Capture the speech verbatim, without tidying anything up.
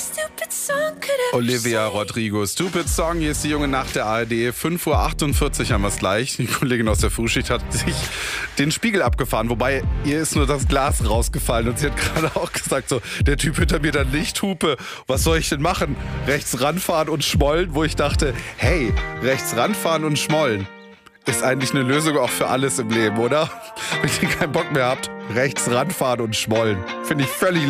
Olivia Rodrigo, Stupid Song. Hier ist die junge Nacht der A R D. fünf Uhr achtundvierzig haben wir es gleich. Die Kollegin aus der Frühschicht hat sich den Spiegel abgefahren. Wobei, ihr ist nur das Glas rausgefallen. Und sie hat gerade auch gesagt, so, der Typ hinter mir dann Lichthupe. Was soll ich denn machen? Rechts ranfahren und schmollen? Wo ich dachte, hey, rechts ranfahren und schmollen ist eigentlich eine Lösung auch für alles im Leben, oder? Wenn ihr keinen Bock mehr habt, rechts ranfahren und schmollen. Finde ich völlig